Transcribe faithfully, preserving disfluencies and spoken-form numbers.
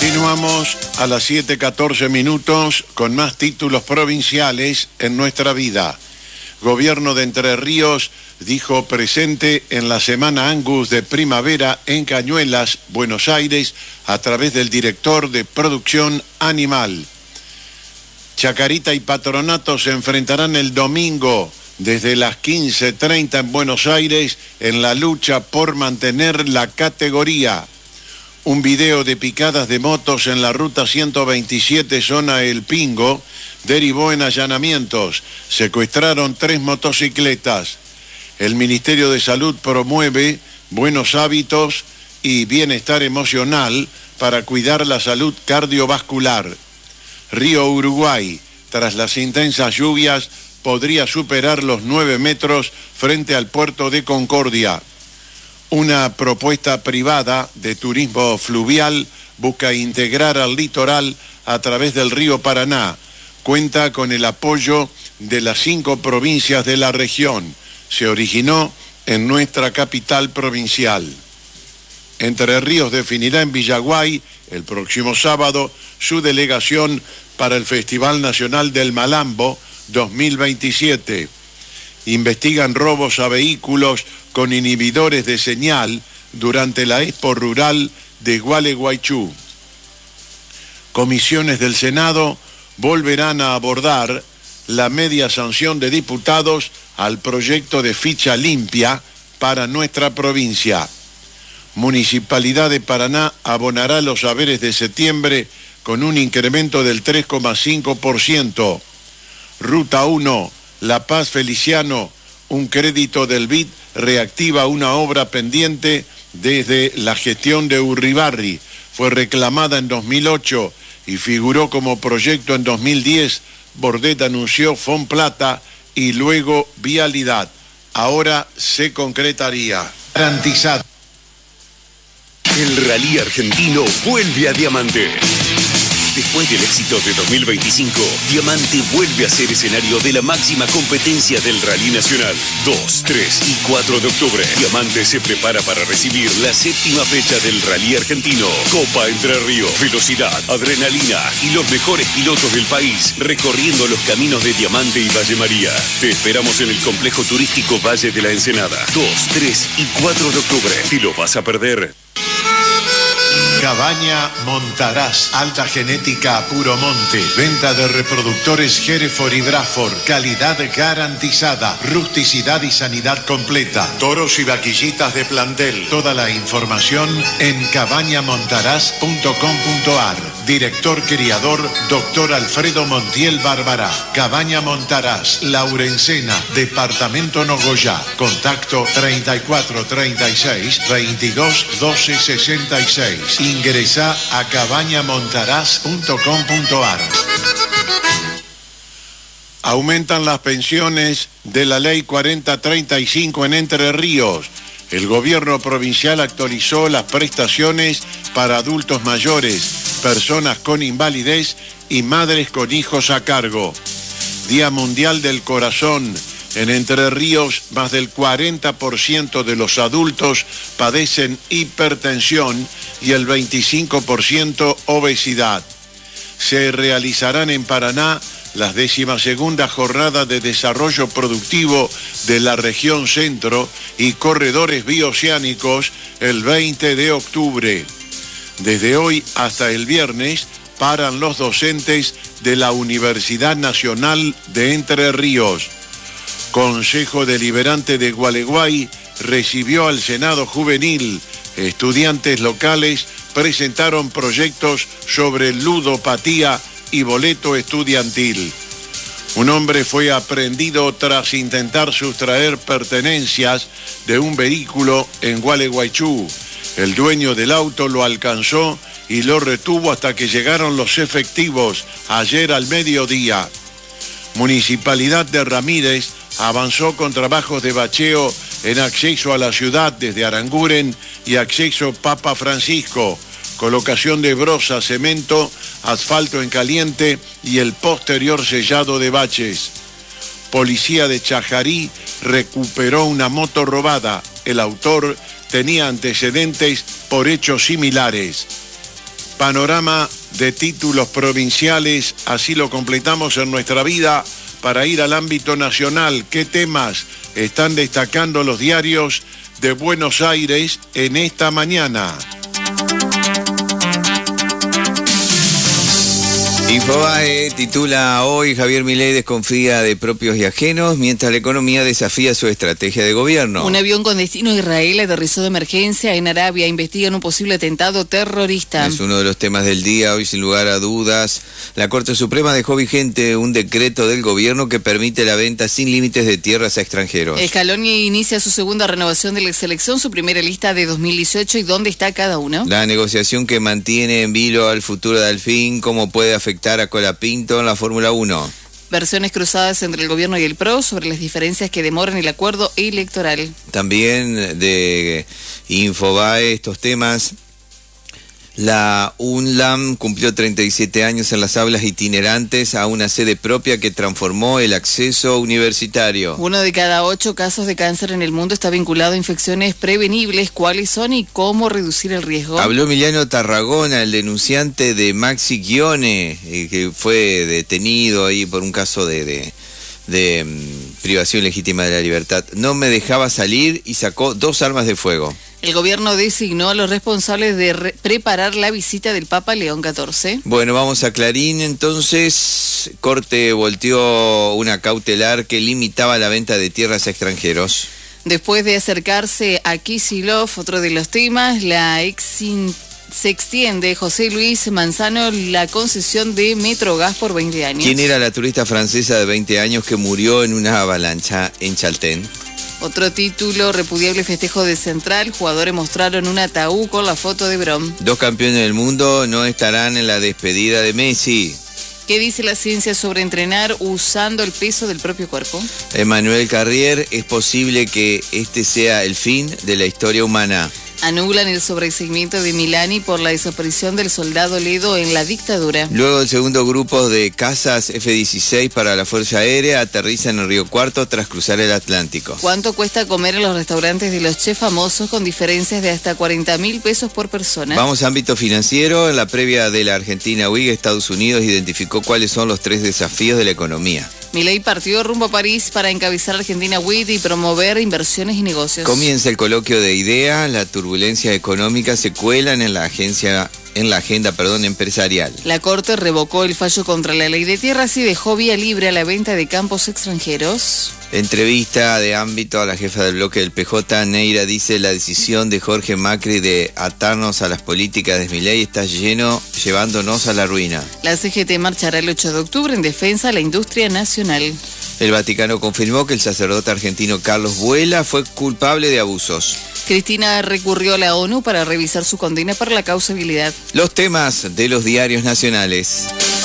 Continuamos a las siete catorce minutos con más títulos provinciales en nuestra vida. Gobierno de Entre Ríos dijo presente en la Semana Angus de primavera en Cañuelas, Buenos Aires, a través del director de producción animal. Chacarita y Patronato se enfrentarán el domingo desde las quince treinta en Buenos Aires en la lucha por mantener la categoría. Un video de picadas de motos en la ruta ciento veintisiete zona El Pingo derivó en allanamientos. Secuestraron tres motocicletas. El Ministerio de Salud promueve buenos hábitos y bienestar emocional para cuidar la salud cardiovascular. Río Uruguay, tras las intensas lluvias, podría superar los nueve metros frente al puerto de Concordia. Una propuesta privada de turismo fluvial busca integrar al litoral a través del río Paraná. Cuenta con el apoyo de las cinco provincias de la región. Se originó en nuestra capital provincial. Entre Ríos definirá en Villaguay el próximo sábado su delegación para el Festival Nacional del Malambo dos mil veintisiete. Investigan robos a vehículos con inhibidores de señal durante la Expo Rural de Gualeguaychú. Comisiones del Senado volverán a abordar la media sanción de diputados al proyecto de ficha limpia para nuestra provincia. Municipalidad de Paraná abonará los haberes de septiembre con un incremento del tres coma cinco por ciento. Ruta uno, La Paz Feliciano, un crédito del B I D reactiva una obra pendiente desde la gestión de Urribarri. Fue reclamada en dos mil ocho y figuró como proyecto en dos mil diez. Bordet anunció Fonplata y luego Vialidad. Ahora se concretaría. Garantizado. El Rally Argentino vuelve a Diamante. Después del éxito de dos mil veinticinco, Diamante vuelve a ser escenario de la máxima competencia del Rally Nacional. dos, tres y cuatro de octubre, Diamante se prepara para recibir la séptima fecha del Rally Argentino. Copa Entre Ríos, velocidad, adrenalina y los mejores pilotos del país recorriendo los caminos de Diamante y Valle María. Te esperamos en el complejo turístico Valle de la Ensenada. dos, tres y cuatro de octubre. ¿Te lo vas a perder? Cabaña Montaraz, alta genética a puro monte, venta de reproductores Hereford y Braford, calidad garantizada, rusticidad y sanidad completa, toros y vaquillitas de plantel. Toda la información en cabaña montaraz punto com punto ar. Director criador, doctor Alfredo Montiel Bárbara. Cabaña Montaraz, Laurencena, Departamento Nogoyá. Contacto treinta y cuatro treinta y seis veintidós doce sesenta y seis. Ingresá a cabaña montaraz punto com punto ar. Aumentan las pensiones de la ley cuarenta treinta y cinco en Entre Ríos. El gobierno provincial actualizó las prestaciones para adultos mayores, personas con invalidez y madres con hijos a cargo. Día Mundial del Corazón. En Entre Ríos, más del cuarenta por ciento de los adultos padecen hipertensión y el veinticinco por ciento obesidad. Se realizarán en Paraná las decimasegundas jornadas de desarrollo productivo de la región centro y corredores bioceánicos el veinte de octubre. Desde hoy hasta el viernes paran los docentes de la Universidad Nacional de Entre Ríos. Consejo Deliberante de Gualeguay recibió al Senado Juvenil. Estudiantes locales presentaron proyectos sobre ludopatía y boleto estudiantil. Un hombre fue aprehendido tras intentar sustraer pertenencias de un vehículo en Gualeguaychú. El dueño del auto lo alcanzó y lo retuvo hasta que llegaron los efectivos ayer al mediodía. Municipalidad de Ramírez avanzó con trabajos de bacheo en acceso a la ciudad desde Aranguren y acceso Papa Francisco, colocación de brosa, cemento, asfalto en caliente y el posterior sellado de baches. Policía de Chajarí recuperó una moto robada. El autor tenía antecedentes por hechos similares. panorama de títulos provinciales, así lo completamos en nuestra vida para ir al ámbito nacional. ¿Qué temas están destacando los diarios de Buenos Aires en esta mañana? Infobae titula hoy: Javier Milei desconfía de propios y ajenos mientras la economía desafía su estrategia de gobierno. Un avión con destino a Israel aterrizó de emergencia en Arabia. Investigan un posible atentado terrorista. Es uno de los temas del día hoy, sin lugar a dudas. La Corte Suprema dejó vigente un decreto del gobierno que permite la venta sin límites de tierras a extranjeros. Scaloni inicia su segunda renovación de la selección, su primera lista de dos mil dieciocho. ¿Y dónde está cada uno? La negociación que mantiene en vilo al futuro de Alfin, cómo puede afectar a Colapinto en la Fórmula uno. Versiones cruzadas entre el gobierno y el P R O sobre las diferencias que demoran el acuerdo electoral. También de Infobae estos temas. La UNLAM cumplió treinta y siete años en las aulas itinerantes a una sede propia que transformó el acceso universitario. Uno de cada ocho casos de cáncer en el mundo está vinculado a infecciones prevenibles. ¿Cuáles son y cómo reducir el riesgo? Habló Emiliano Tarragona, el denunciante de Maxi Ghione, que fue detenido ahí por un caso de... de de um, privación legítima de la libertad. No me dejaba salir y sacó dos armas de fuego. El gobierno designó a los responsables de re- preparar la visita del Papa León catorce. Bueno, vamos a Clarín entonces. Corte volteó una cautelar que limitaba la venta de tierras a extranjeros. Después de acercarse a Kicillof, otro de los temas, la ex se extiende José Luis Manzano la concesión de Metrogas por veinte años. ¿Quién era la turista francesa de veinte años que murió en una avalancha en Chaltén? Otro título: repudiable festejo de Central. Jugadores mostraron un ataúd con la foto de Brom. Dos campeones del mundo no estarán en la despedida de Messi. ¿Qué dice la ciencia sobre entrenar usando el peso del propio cuerpo? Emmanuel Carrier: es posible que este sea el fin de la historia humana. Anulan el sobreseimiento de Milani por la desaparición del soldado Ledo en la dictadura. Luego el segundo grupo de cazas F dieciséis para la Fuerza Aérea aterriza en el Río Cuarto tras cruzar el Atlántico. ¿Cuánto cuesta comer en los restaurantes de los chefs famosos con diferencias de hasta cuarenta mil pesos por persona? Vamos a ámbito financiero. En la previa de la Argentina Week, Estados Unidos identificó cuáles son los tres desafíos de la economía. Milei partió rumbo a París para encabezar Argentina Week y promover inversiones y negocios. Comienza el coloquio de ideas. La turbulencia económica se cuelan en la agencia en la agenda perdón, empresarial. La Corte revocó el fallo contra la ley de tierras y dejó vía libre a la venta de campos extranjeros. Entrevista de ámbito a la jefa del bloque del P J, Neira, dice: la decisión de Jorge Macri de atarnos a las políticas de Milei está lleno, llevándonos a la ruina. La C G T marchará el ocho de octubre en defensa de la industria nacional. El Vaticano confirmó que el sacerdote argentino Carlos Vuela fue culpable de abusos. Cristina recurrió a la ONU para revisar su condena por la causabilidad. Los temas de los diarios nacionales.